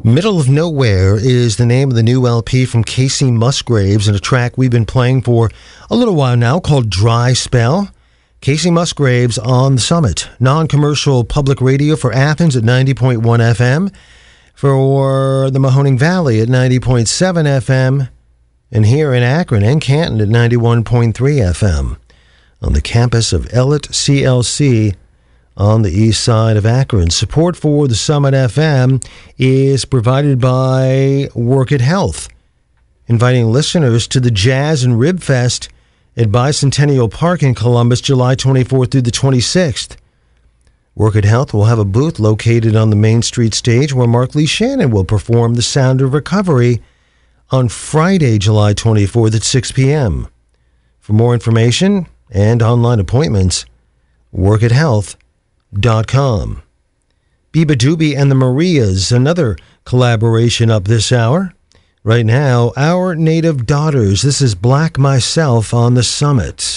Middle of Nowhere is the name of the new LP from Casey Musgraves, and a track we've been playing for a little while now called Dry Spell. Casey Musgraves on the Summit, non-commercial public radio for Athens at 90.1 FM, for the Mahoning Valley at 90.7 FM, and here in Akron and Canton at 91.3 FM on the campus of Ellet CLC on the east side of Akron. Support for the Summit FM is provided by Work It Health, inviting listeners to the Jazz and Rib Fest at Bicentennial Park in Columbus, July 24th through the 26th. Work It Health will have a booth located on the Main Street stage where Mark Lee Shannon will perform The Sound of Recovery on Friday, July 24th at 6 p.m. For more information and online appointments, workithealth.com. Biba Doobie and the Marias, another collaboration up this hour. Right now, Our Native Daughters. This is Black Myself on the Summit.